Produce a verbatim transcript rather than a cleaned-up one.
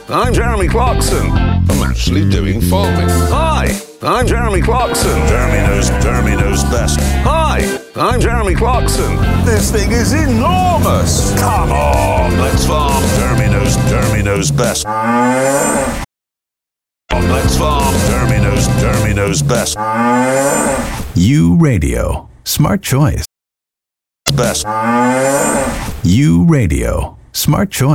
I'm Jeremy Clarkson. I'm actually doing farming. Hi, I'm Jeremy Clarkson. Jeremy knows, Jeremy knows best. Hi, I'm Jeremy Clarkson. This thing is enormous. Come on, let's farm. Jeremy knows, Jeremy knows best. Let's farm. Jeremy knows, Jeremy knows best. U Radio. Smart choice. Best. U Radio. Smart choice.